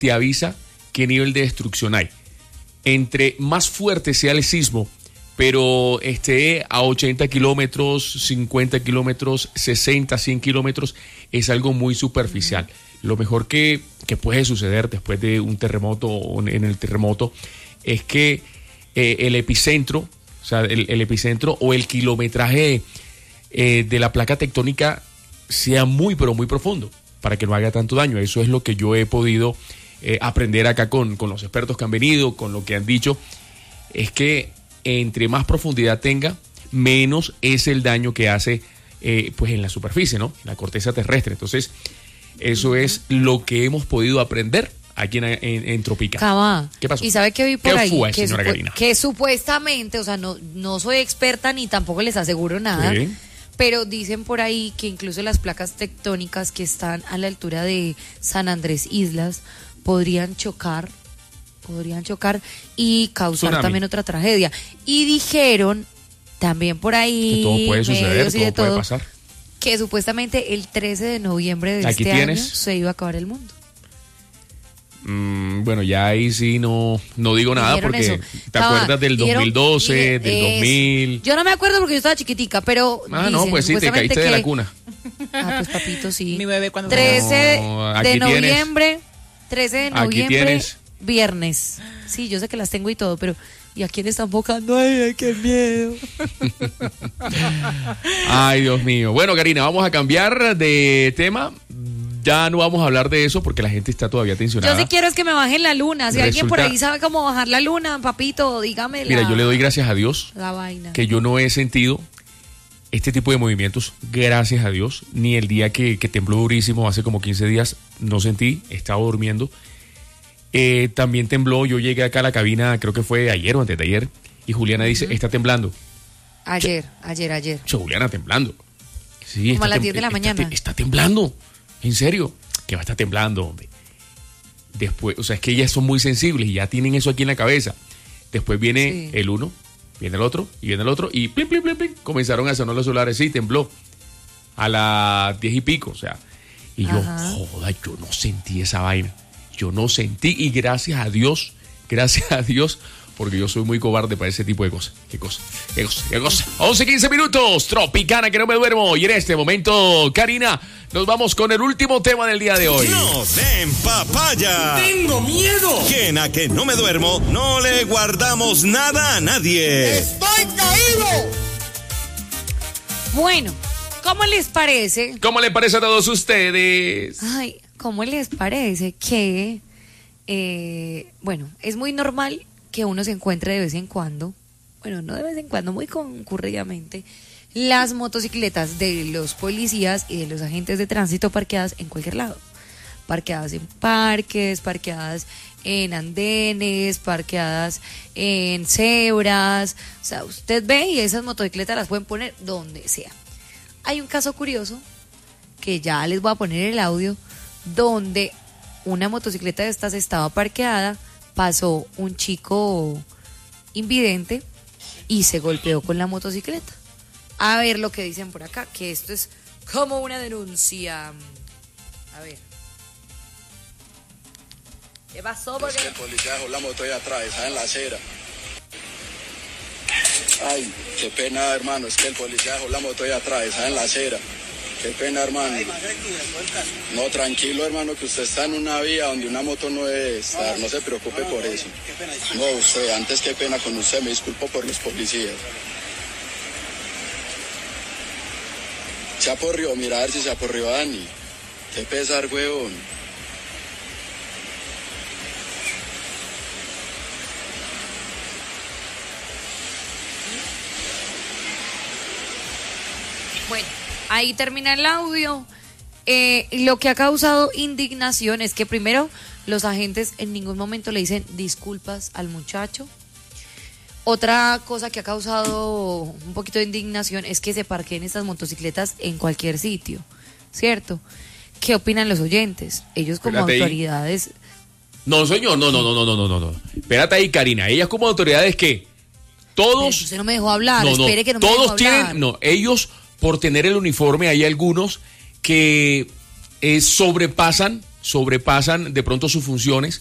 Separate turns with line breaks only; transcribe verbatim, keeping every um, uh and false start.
te avisa qué nivel de destrucción hay. Entre más fuerte sea el sismo, pero esté a ochenta kilómetros, cincuenta kilómetros, sesenta, cien kilómetros, es algo muy superficial. Lo mejor que, que puede suceder después de un terremoto o en el terremoto es que eh, el epicentro, o sea, el, el epicentro o el kilometraje eh, de la placa tectónica sea muy, pero muy profundo para que no haga tanto daño. Eso es lo que yo he podido eh, aprender acá con, con los expertos que han venido, con lo que han dicho, es que entre más profundidad tenga, menos es el daño que hace eh, pues en la superficie, ¿no? En la corteza terrestre. Entonces, eso es lo que hemos podido aprender aquí en, en, en Tropical.
Cabá.
¿Qué pasó?
Y sabe que vi por
¿Qué
ahí
fue,
que,
señora
supu-
Karina?
que supuestamente, o sea, no, no soy experta ni tampoco les aseguro nada,
Sí.
pero dicen por ahí que incluso las placas tectónicas que están a la altura de San Andrés Islas podrían chocar, podrían chocar y causar
Tsunami.
también otra tragedia. Y dijeron también por ahí,
Que todo puede suceder,
medios y de
todo puede
todo,
pasar.
que supuestamente el trece de noviembre de
Aquí
este
tienes.
año se iba a acabar el mundo.
Mm, bueno, ya ahí sí no, no digo nada
Dijeron
porque
eso.
te
Estaba-
acuerdas del
dijeron-
dos mil doce,
dije-
del
eso.
dos mil.
Yo no me acuerdo porque yo estaba chiquitica, pero
Ah, no,
dicen,
pues sí, te
supuestamente
caíste de la
que-
cuna.
Ah, pues papito, sí.
Mi bebé cuando
trece
No, aquí
de
tienes.
noviembre, trece de
Aquí
noviembre,
tienes.
viernes. Sí, yo sé que las tengo y todo, pero ¿y a quién están enfocando? Ay, ay, qué miedo.
Ay, Dios mío. Bueno, Karina, vamos a cambiar de tema. Ya no vamos a hablar de eso porque la gente está todavía tensionada.
Yo sí quiero es que me bajen la luna. Si alguien por
Resulta-
ahí sabe cómo bajar la luna, papito, dígame
Mira,
la,
yo le doy gracias a Dios
la vaina.
que yo no he sentido este tipo de movimientos, gracias a Dios. Ni el día que, que tembló durísimo, hace como quince días, no sentí, estaba durmiendo. Eh, también tembló, yo llegué acá a la cabina, creo que fue ayer o antes de ayer, y Juliana dice, está temblando.
Ayer, ayer, ayer.
Che, Juliana, temblando. Sí,
Como
está
a las
tem-
diez de la
está-
mañana.
Está temblando, en serio, que va a estar temblando, hombre. Después, o sea, es que ellas son muy sensibles y ya tienen eso aquí en la cabeza. Después viene
Sí.
el uno, viene el otro, y viene el otro, y plim, plim, plim, plim, comenzaron a sonar los celulares, sí, tembló. A las diez y pico, o sea. Y yo,
Ajá.
joda, yo no sentí esa vaina. Yo no sentí, y gracias a Dios, gracias a Dios, porque yo soy muy cobarde para ese tipo de cosas. ¿Qué cosa? ¿Qué cosa? ¿Qué cosa? once, quince minutos, Tropicana, que no me duermo. Y en este momento, Karina, nos vamos con el último tema del día de hoy.
No den papaya.
¡Tengo miedo!
Que en a que no me duermo, no le guardamos nada a nadie.
¡Estoy caído!
Bueno, ¿cómo les parece?
¿Cómo le parece a todos ustedes?
Ay, ¿cómo les parece que, eh, bueno, es muy normal que uno se encuentre de vez en cuando, bueno, no de vez en cuando, muy concurridamente, las motocicletas de los policías y de los agentes de tránsito parqueadas en cualquier lado? Parqueadas en parques, parqueadas en andenes, parqueadas en cebras. O sea, usted ve y esas motocicletas las pueden poner donde sea. Hay un caso curioso que ya les voy a poner el audio, donde una motocicleta de estas estaba parqueada, pasó un chico invidente y se golpeó con la motocicleta. A ver lo que dicen por acá, que esto es como una denuncia. A ver. ¿Qué pasó?
Es que el policía dejó la moto ahí atrás, está en la acera. Ay, qué pena, hermano, es que el policía dejó la moto ahí atrás, está en la acera. Qué pena, hermano. No, tranquilo, hermano, que usted está en una vía donde una moto no debe estar, no se preocupe por eso. No, usted, antes qué pena con usted, me disculpo por los policías. Se aporrió, mira a ver si se aporrió a Dani. Qué pesar, huevón.
Bueno, ahí termina el audio. Eh, lo que ha causado indignación es que primero los agentes en ningún momento le dicen disculpas al muchacho. Otra cosa que ha causado un poquito de indignación es que se parqueen estas motocicletas en cualquier sitio, ¿cierto? ¿Qué opinan los oyentes? Ellos como
Espérate ahí.
autoridades...
No, señor, no, no, no, no, no, no, no, no. Espérate ahí, Karina. Ellas como autoridades que
Pero
todos...
usted no me dejó hablar,
No, no,
espere que no me
todos
dejó
tienen,
hablar.
no, ellos por tener el uniforme hay algunos que eh, sobrepasan sobrepasan de pronto sus funciones